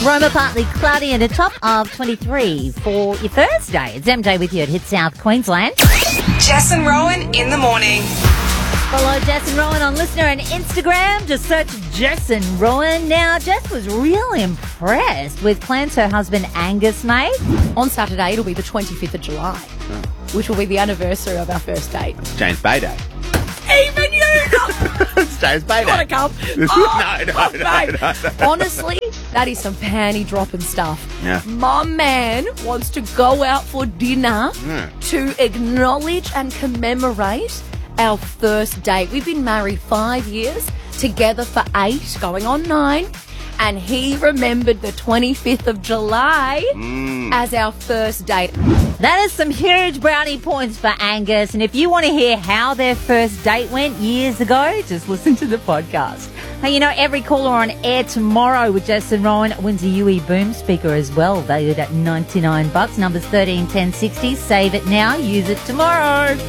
Roma partly cloudy and a top of 23 for your Thursday. It's MJ with you at Hit South Queensland. Jess and Rowan in the morning. Follow Jess and Rowan on Listener and Instagram. Just search Jess and Rowan. Now, Jess was really impressed with plans her husband Angus made. On Saturday, it'll be the 25th of July, which will be the anniversary of our first date. It's James Bay Day. Even you know! It's James Bay Day. Want to come? No. Honestly, that is some panty dropping stuff. Yeah. My man wants to go out for dinner to acknowledge and commemorate our first date. We've been married 5 years, together for 8, going on 9. And he remembered the 25th of July as our first date. That is some huge brownie points for Angus. And if you want to hear how their first date went years ago, just listen to the podcast. Hey, you know, every caller on air tomorrow with Jess and Rowan wins a UE Boom speaker as well, valued at $99. Numbers 13 10 60. Save it now, use it tomorrow.